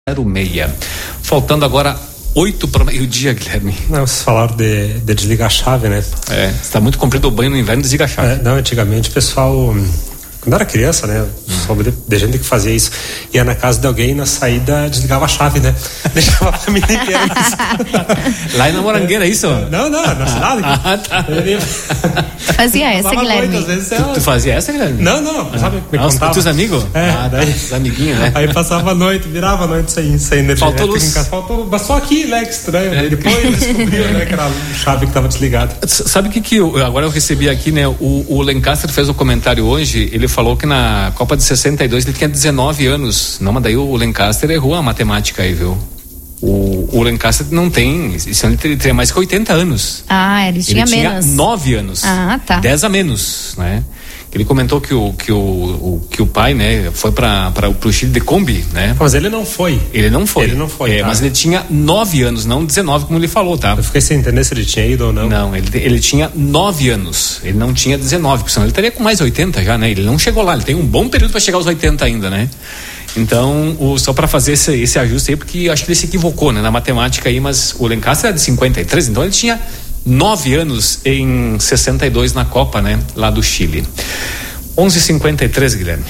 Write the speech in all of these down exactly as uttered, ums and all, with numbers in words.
zero seis. Faltando agora oito para o dia, Guilherme. Não, vocês falaram de, de desligar a chave, né? É, está muito comprido o banho no inverno, desliga a chave. É, não, antigamente o pessoal, quando era criança, né? Soube de, de gente que fazia isso. Ia na casa de alguém, na saída desligava a chave, né? Deixava a família inteira. Lá em Morangueira, é isso? Não, não, na cidade. Ah, tá. fazia essa, Guilherme. Noite, vezes, tu, tu fazia essa, Guilherme? Não, não, sabe? Me ah, contava. Os teus amigos? É, ah, daí, tá, os amiguinhos, né? Aí passava a noite, virava a noite sem, sem energia. Faltou luz. Faltou, mas só aqui, né? Que estranho. É. Depois descobriu, né? Que era a chave que estava desligada. Sabe o que que eu, agora eu recebi aqui, né? O, o Lancaster fez um comentário hoje, ele falou que na Copa de sessenta e dois ele tinha dezenove anos. Não, mas daí o Lancaster errou a matemática aí, viu? O, o Lancaster não tem, isso ele teria mais que oitenta anos. Ah, ele tinha ele menos. Tinha nove anos. Ah, tá. dez a menos, né? Ele comentou que o, que o, o, que o pai, né, foi para o Chile de Kombi, né? Mas ele não foi. Ele não foi. Ele não foi, é, tá? Mas ele tinha nove anos, não dezenove, como ele falou, tá? Eu fiquei sem entender se ele tinha ido ou não. Não, ele, ele tinha nove anos, ele não tinha dezenove, porque senão ele estaria com mais oitenta já, né? Ele não chegou lá, ele tem um bom período para chegar aos oitenta ainda, né? Então, o, só para fazer esse, esse ajuste aí, porque acho que ele se equivocou, né, na matemática aí, mas o Lancaster era de cinquenta e três, então ele tinha nove anos em sessenta e dois na Copa, né, lá do Chile. onze e cinquenta e três, Guilherme.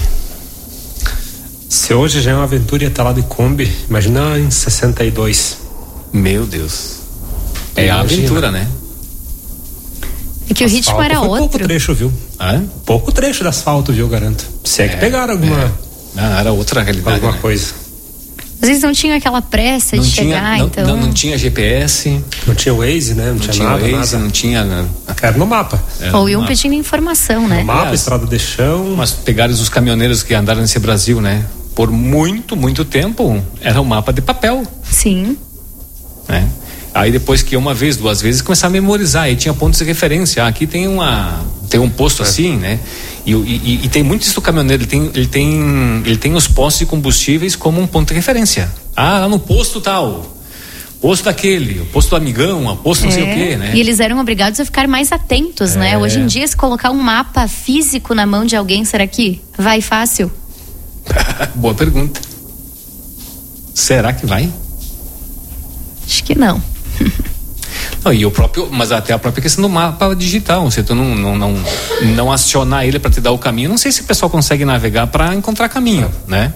Se hoje já é uma aventura e estar lá de Kombi, imagina em sessenta e dois. Meu Deus. É a aventura, né? É que o ritmo asfalto era foi outro. Pouco trecho, viu? Ah? Pouco trecho de asfalto, viu, garanto. Se é que É, pegaram alguma, é. Não, era outra realidade, alguma né? coisa. Às vezes não tinha aquela pressa Não de tinha, chegar, não, então. não, não tinha G P S, Não tinha Waze, né? Não, não tinha, tinha nada, Waze, nada. não tinha, né? Era no mapa. Era Ou no iam mapa. pedindo informação, né? No mapa, É. estrada de chão. Mas pegaram os caminhoneiros que andaram nesse Brasil, né? Por muito, muito tempo, era um mapa de papel, Sim. né? Aí depois que uma vez, duas vezes, começar a memorizar, aí tinha pontos de referência. Ah, aqui tem uma, tem um posto é. assim, né? E, e, e tem muito isso do caminhoneiro, ele tem, ele tem, ele tem os postos de combustíveis como um ponto de referência. Ah, lá no posto tal, posto daquele, o posto do amigão, o posto não É. sei o quê, né? E eles eram obrigados a ficar mais atentos, É. né? Hoje em dia, se colocar um mapa físico na mão de alguém, será que vai fácil? Boa pergunta. Será que vai? Acho que não. Não, e o próprio, mas até a própria questão do mapa digital, se tu não, não, não, não acionar ele para te dar o caminho, não sei se o pessoal consegue navegar para encontrar caminho, né?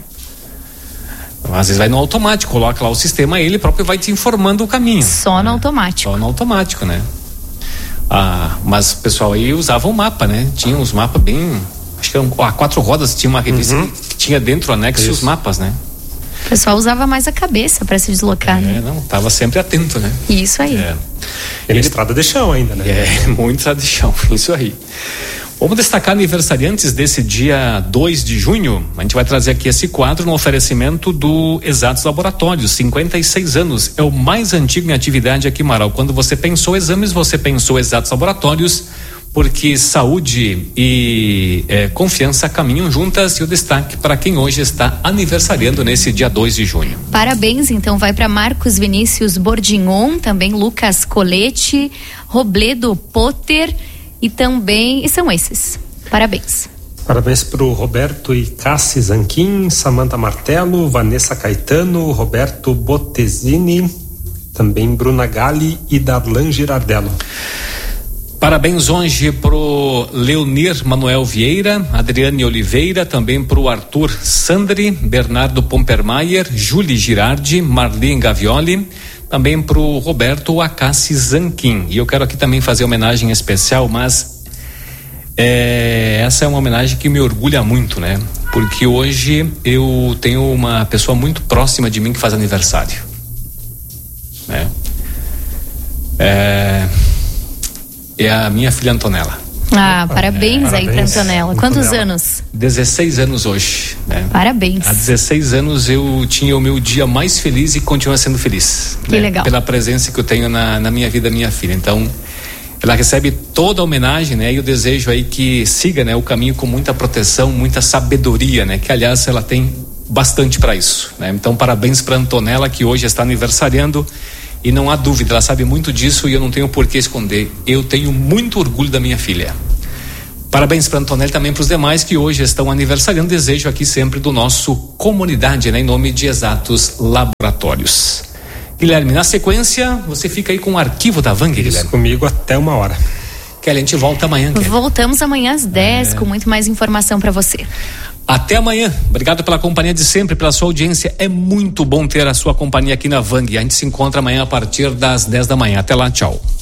Às vezes vai no automático, coloca lá o sistema, ele próprio vai te informando o caminho. Só no né? automático. Só no automático, né? Ah, mas o pessoal aí usava o mapa, né? Tinha uns mapas bem, acho que eram a quatro rodas, tinha uma revista Uhum. que tinha dentro anexo Isso. os mapas, né? O pessoal usava mais a cabeça para se deslocar, É, né? não, tava sempre atento, né? Isso aí. É. E na estrada de chão ainda, né? É, muito tradição, isso aí. Vamos destacar aniversariantes desse dia dois de junho. A gente vai trazer aqui esse quadro no oferecimento do Exatos Laboratórios. cinquenta e seis anos, é o mais antigo em atividade aqui em Marau. Quando você pensou exames, você pensou Exatos Laboratórios, porque saúde e é, confiança caminham juntas. E o destaque para quem hoje está aniversariando nesse dia dois de junho. Parabéns, então vai para Marcos Vinícius Bordignon, também Lucas Colete, Robledo Potter e também, e são esses. Parabéns. Parabéns pro Roberto e Cassi Zanquim, Samanta Martelo, Vanessa Caetano, Roberto Bottesini, também Bruna Gali e Darlan Girardello. Parabéns hoje pro Leonir Manuel Vieira, Adriane Oliveira, também pro Arthur Sandri, Bernardo Pompermayer, Julie Girardi, Marlene Gavioli, também pro Roberto Acassi Zanquim. E eu quero aqui também fazer homenagem especial, mas é, essa é uma homenagem que me orgulha muito, né? Porque hoje eu tenho uma pessoa muito próxima de mim que faz aniversário, né? É... É a minha filha Antonella. Ah, parabéns é, aí parabéns, pra Antonella. Quantos Antonella. anos? dezesseis anos hoje, né? Parabéns. Há dezesseis anos eu tinha o meu dia mais feliz e continua sendo feliz. Que né? legal. Pela presença que eu tenho na, na minha vida, minha filha. Então, ela recebe toda a homenagem, né? E eu desejo aí que siga, né, o caminho com muita proteção, muita sabedoria, né? Que, aliás, ela tem bastante para isso, né? Então, parabéns para Antonella, que hoje está aniversariando. E não há dúvida, ela sabe muito disso e eu não tenho por que esconder. Eu tenho muito orgulho da minha filha. Parabéns para Antonelli, também para os demais que hoje estão aniversariando. Desejo aqui sempre do nosso Comunidade, né, em nome de Exatos Laboratórios. Guilherme, na sequência, você fica aí com o arquivo da Vang, Guilherme. Isso, comigo até uma hora. Kelly, a gente volta amanhã, Kelly. Voltamos amanhã às dez é. com muito mais informação para você. Até amanhã. Obrigado pela companhia de sempre, pela sua audiência. É muito bom ter a sua companhia aqui na Vang. A gente se encontra amanhã a partir das dez da manhã. Até lá, tchau.